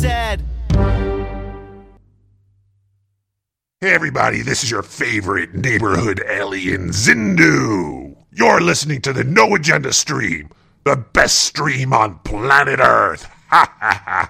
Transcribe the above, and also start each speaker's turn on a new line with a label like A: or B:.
A: said.
B: Hey everybody, this is your favorite neighborhood alien, Zindu. You're listening to the No Agenda stream, the best stream on planet Earth. Ha ha ha